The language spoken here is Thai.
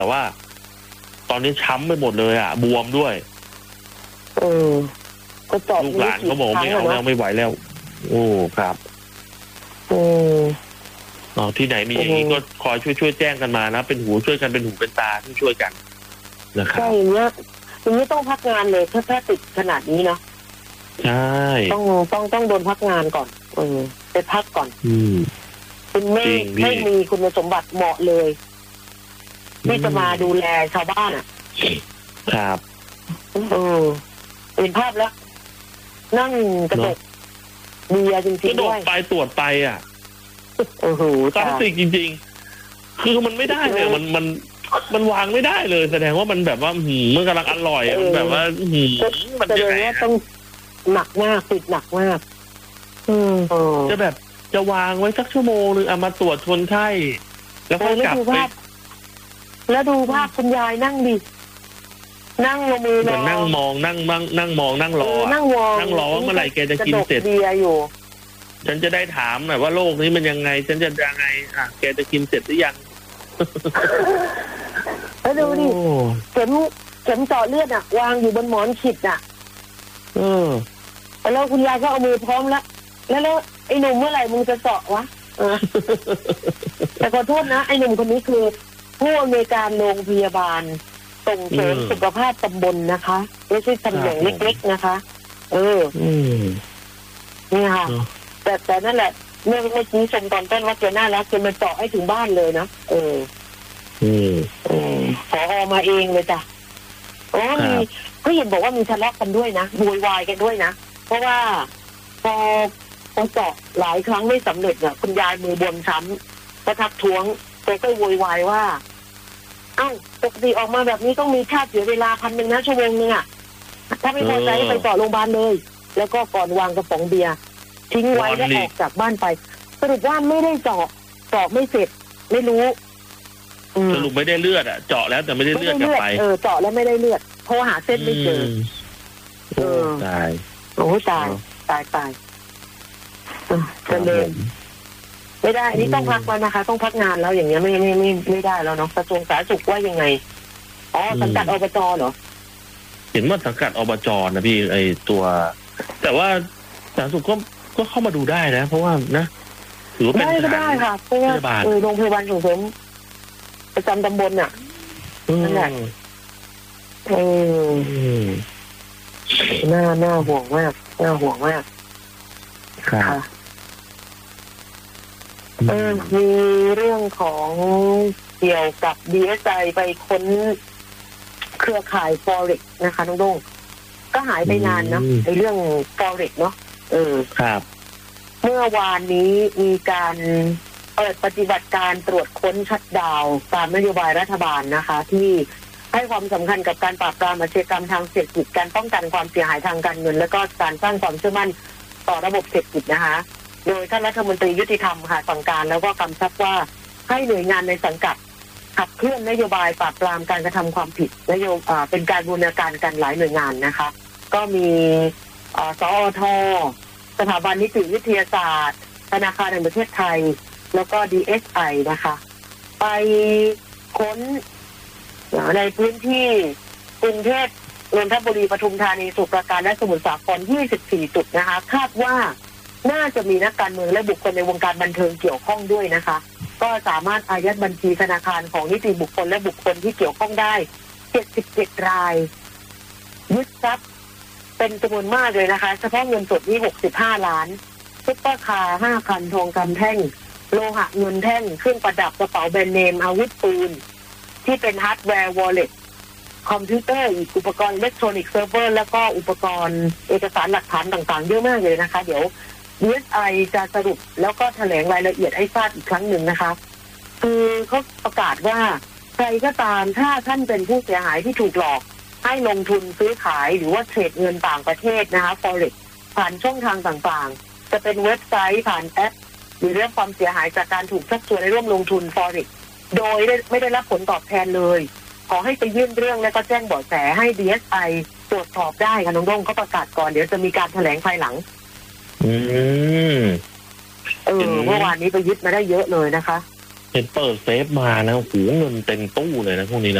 แต่ว่า ตอนนี้ช้ำไปหมดเลยอ่ะบวมด้วยก็เจาะลูกหลานเขาบอกไม่เอาแล้วไม่ไหวแล้ว โอ้ครับที่ไหนมีอย่างนี้ก็คอยช่วยแจ้งกันมานะเป็นหูช่วยกันเป็นหูเป็นตาช่วยกันนะครับใช่อย่างนี้ต้องพักงานเลยถ้าติดขนาดนี้เนาะใช่ต้องโดนพักงานก่อนไปพักก่อนคุณไม่มีคุณสมบัติเหมาะเลยที่จะมาดูแลชาวบ้านอ่ะครับเห็นภาพแล้วนั่งกระดกเบียร์จริงๆด้วยไปตรวจไปอ่ะโอ้โหคลาสสิกจริงๆคือมันไม่ได้เลยมันวางไม่ได้เลยแสดงว่ามันแบบว่ามันกำลังอร่อยมันแบบว่ามันจะยังไงต้องหนักมากติดหนักมากจะแบบจะวางไว้สักชั่วโมงนึงเอามาตรวจคนไข้แล้วก็กลับไปแล้วดูภาพคุณยายนั่งดินั่งลงมือรอนั่งมองนั่งมองนั่งรอนั่งรอว่าเมื่อไหร่แกจะกินเสร็จเบียร์อยู่ฉันจะได้ถามหน่อยว่าโรคนี้มันยังไงฉันจะยังไงแกจะกินเสร็จหรือยังแล้วดูดิเข็มเจาะเลือดวางอยู่บนหมอนขิดแล้วคุณยายก็เอามือพร้อมแล้วไอ้หนุ่มเมื่อไหร่มึงจะเจาะวะแต่ขอโทษนะไอ้หนุ่มคนนี้คือผู้อำนวยการโรงพยาบาลส่งเสริมสุขภาพตำบลนะคะไม่ใช่ตำแหน่งเล็กๆนะคะนี่ค่ะแต่นั่นแหละเมื่อกี้ชมตอนต้นว่าแกน่ารักแกมาเจาะให้ถึงบ้านเลยนะขอมาเองเลยจ้ะมีก็เห็นบอกว่ามีทะเลาะกันด้วยนะโวยวายกันด้วยนะเพราะว่าพอเจาะหลายครั้งไม่สำเร็จเนี่ยคุณยายมือบวมช้ำก็ทักท้วงแกก็โวยวายว่าปกติออกมาแบบนี้ต้องมีค่าเสียเวลา1,000นะชั่วโมงนึงถ้าไม่พอใจไปเจาะโรงพยาบาลเลยแล้วก็ก่อนวางกระป๋องเบียร์ทิ้งไว้แล้วออกจากบ้านไปสรุปว่าไม่ได้เจาะไม่เสร็จไม่รู้สรุปไม่ได้เลือดเจาะแล้วแต่ไม่ได้เลือดกลับไปเจาะแล้วไม่ได้เลือดโทรหาเส้นไม่เจอตายตายจะเดินไม่ได้นี่ต้องพักแล้วนะคะต้องพักงานแล้วอย่างเงี้ยไม่ได้แล้วเนาะกระทรวงสาธารณสุขว่ายังไงสังกัดอบจ.เหรอเห็นว่าสังกัดอบจ.นะพี่ไอตัวแต่ว่าสาธารณสุขก็เข้ามาดูได้นะเพราะว่านะถือว่าเป็นได้ค่ะเพราะว่าโรงพยาบาลส่งเสริมประจำตำบลนั่นแหละน่าห่วงมากค่ะมีเรื่องของเกี่ยวกับ DSI ไปค้นเครือข่าย Forex นะคะน้องด้งก็หายไปนานนะในเรื่อง Forex เนาะครับเมื่อวานนี้มีการเปิดปฏิบัติการตรวจค้นชัตดาวน์ตามนโยบายรัฐบาลนะคะที่ให้ความสำคัญกับการปราบปรามอาชญากรรมทางเศรษฐกิจการป้องกันความเสียหายทางการเงินและก็การสร้างความเชื่อมั่นต่อระบบเศรษฐกิจนะคะโดยท่านรัฐมนตรียุติธรรมค่ะสั่งการแล้วก็กำชับว่าให้หน่วยงานในสังกัดขับเคลื่อนนโยบายปราบปรามการกระทำความผิดเป็นการบูรณาการกันหลายหน่วยงานนะคะก็มีสอท.สถาบันนิติวิทยาศาสตร์ธนาคารแห่งประเทศไทยแล้วก็ DSI นะคะไปค้นในพื้นที่กรุงเทพนนทบุรีปทุมธานีสมุทรปราการและสมุทรสาคร24 จุดนะคะคาดว่าน่าจะมีนักการเมืองและบุคคลในวงการบันเทิงเกี่ยวข้องด้วยนะคะก็สามารถอายัดบัญชีธนาคารของนิติบุคคลและบุคคลที่เกี่ยวข้องได้77 รายยึดทรัพย์เป็นจำนวนมากเลยนะคะเฉพาะเงินสดนี่65 ล้านซุปเปอร์คาร์5 คันทองคำแท่งโลหะเงินแท่งเครื่องประดับกระเป๋าแบรนด์เนมอาวุธปืนที่เป็นฮาร์ดแวร์วอลเล็ตคอมพิวเตอร์อีกอุปกรณ์อิเล็กทรอนิกส์เซิร์ฟเวอร์แล้วก็อุปกรณ์เอกสารหลักฐานต่างๆเยอะมากเลยนะคะเดี๋ยว DSI จะสรุปแล้วก็แถลงรายละเอียดให้ทราบอีกครั้งหนึ่งนะคะคือเขาประกาศว่าใครก็ตามถ้าท่านเป็นผู้เสียหายที่ถูกหลอกให้ลงทุนซื้อขายหรือว่าเทรดเงินต่างประเทศนะคะ Forex ผ่านช่องทางต่างๆจะเป็นเว็บไซต์ผ่านแอปหรือเรื่องความเสียหายจากการถูกชักชวนให้ร่วมลงทุน Forex โดยไม่ได้รับผลตอบแทนเลยขอให้ไปยื่นเรื่องและก็แจ้งเบาะแสให้ DSI ตรวจสอบได้ค่ะน้องด้งเขาประกาศก่อนเดี๋ยวจะมีการแถลงภายหลังเมื่อวานนี้ไปยึดมาได้เยอะเลยนะคะเห็นเปิดเซฟมานะโอ้โหเงินเต็มตู้เลยนะพวกนี้นะ